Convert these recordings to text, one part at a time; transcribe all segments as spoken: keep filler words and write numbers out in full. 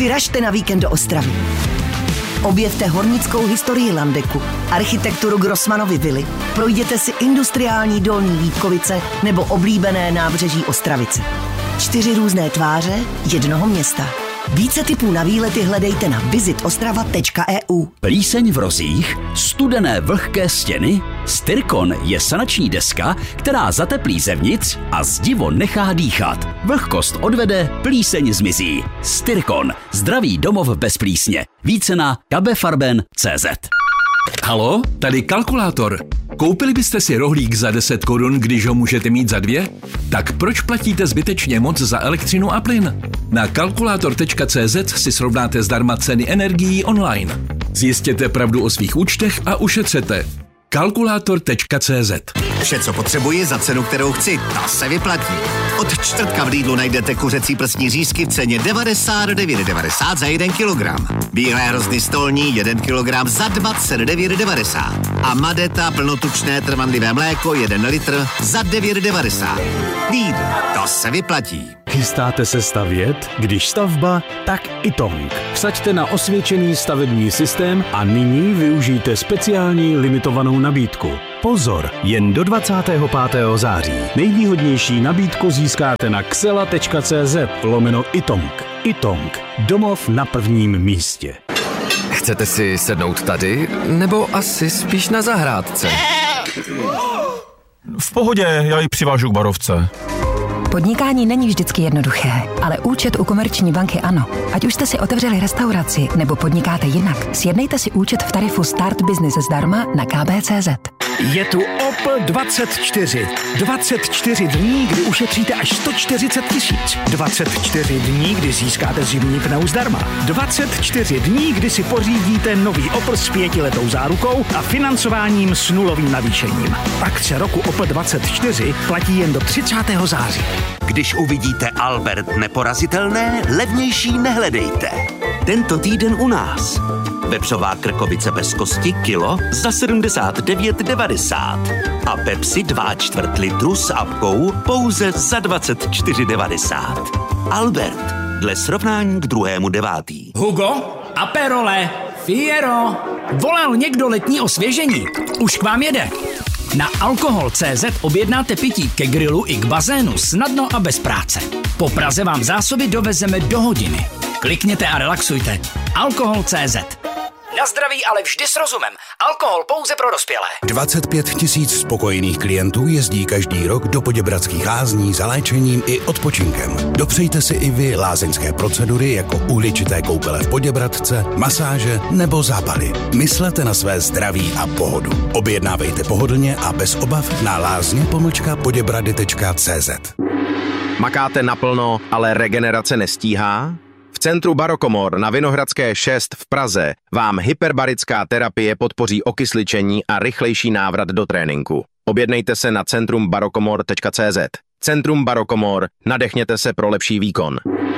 Vyražte na víkend do Ostravy. Objevte hornickou historii Landeku, architekturu Grossmanovy vily, projděte si industriální Dolní Vítkovice nebo oblíbené nábřeží Ostravice. Čtyři různé tváře jednoho města. Více tipů na výlety hledejte na visit ostrava tečka e u. Plíseň v rozích, studené vlhké stěny, Styrkon je sanační deska, která zateplí zevnitř a zdivo nechá dýchat. Vlhkost odvede, plíseň zmizí. Styrkon, zdravý domov bez plísně. Více na kabefarben tečka cé zet. Halo, tady kalkulátor. Koupili byste si rohlík za deset korun, když ho můžete mít za dvě? Tak proč platíte zbytečně moc za elektřinu a plyn? Na kalkulátor tečka cé zet si srovnáte zdarma ceny energií online. Zjistěte pravdu o svých účtech a ušetřete. kalkulátor tečka cé zet. Vše, co potřebuji za cenu, kterou chci, to se vyplatí. Od čtvrtka v Lidlu najdete kuřecí prsní řízky v ceně devadesát devět devadesát za jeden kilogram. Bílé hrozny stolní jeden kilogram za dvacet devět devadesát. A Madeta plnotučné trvanlivé mléko jeden litr za devět devadesát. Lidl, to se vyplatí. Chystáte se stavět? Když stavba, tak Itonk. Vsaďte na osvědčený stavební systém a nyní využijte speciální limitovanou nabídku. Pozor, jen do dvacátého pátého září. Nejvýhodnější nabídku získáte na xela tečka cé zet lomeno Itonk. Itonk. Domov na prvním místě. Chcete si sednout tady, nebo asi spíš na zahrádce? V pohodě, já ji přivážu k barovce. Podnikání není vždycky jednoduché, ale účet u Komerční banky ano. Ať už jste si otevřeli restauraci nebo podnikáte jinak, sjednejte si účet v tarifu Start Business zdarma na ká bé tečka cé zet. Je tu Opel dvacet čtyři. dvacet čtyři dní, kdy ušetříte až sto čtyřicet tisíc. dvacet čtyři dní, kdy získáte zimní pneu zdarma. dvacet čtyři dní, kdy si pořídíte nový Opel s pětiletou zárukou a financováním s nulovým navýšením. Akce roku Opel dvacet čtyři platí jen do třicátého září. Když uvidíte Albert neporazitelné, levnější nehledejte. Tento týden u nás. Vepřová krkovice bez kosti kilo za sedmdesát devět devadesát a Pepsi dva čtvrt litru s apkou pouze za dvacet čtyři devadesát. Albert, dle srovnání k druhému devátý. Hugo, Aperole, Fiero, volal někdo letní osvěžení? Už k vám jede. Na alkohol tečka cé zet objednáte pití ke grilu i k bazénu snadno a bez práce. Po Praze vám zásoby dovezeme do hodiny. Klikněte a relaxujte. alkohol tečka cé zet. Na zdraví, ale vždy s rozumem. Alkohol pouze pro dospělé. dvacet pět tisíc spokojených klientů jezdí každý rok do Poděbradských lázní za léčením i odpočinkem. Dopřejte si i vy lázeňské procedury jako uhličité koupele v Poděbradce, masáže nebo zápaly. Myslete na své zdraví a pohodu. Objednávejte pohodlně a bez obav na lázně pomlčka poděbrady tečka cé zet. Makáte naplno, ale regenerace nestíhá? V centru Barokomor na Vinohradské šest v Praze vám hyperbarická terapie podpoří okysličení a rychlejší návrat do tréninku. Objednejte se na centrum barokomor tečka cé zet. Centrum Barokomor, nadechněte se pro lepší výkon.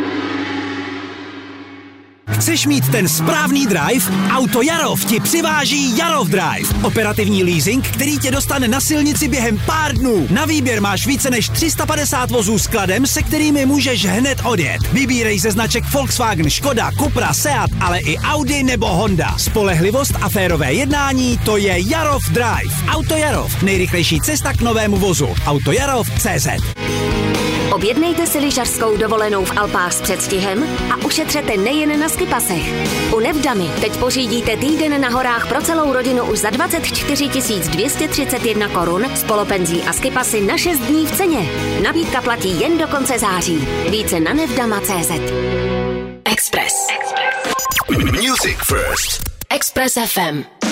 Chceš mít ten správný drive? Auto Jarov ti přiváží Jarov Drive. Operativní leasing, který tě dostane na silnici během pár dnů. Na výběr máš více než tři sta padesát vozů s kladem, se kterými můžeš hned odjet. Vybírej ze značek Volkswagen, Škoda, Cupra, Seat, ale i Audi nebo Honda. Spolehlivost a férové jednání, to je Jarov Drive. Auto Jarov, nejrychlejší cesta k novému vozu. auto jarov tečka cé zet. Objednejte si lyžařskou dovolenou v Alpách s předstihem a ušetřete nejen na skipasech. U Nevdamy teď pořídíte týden na horách pro celou rodinu už za dvacet čtyři tisíc dvě stě třicet jedna korun s polopenzí a skipasy na šest dní v ceně. Nabídka platí jen do konce září. Více na nevdama tečka cé zet. Express. Express. Music First. Express ef em.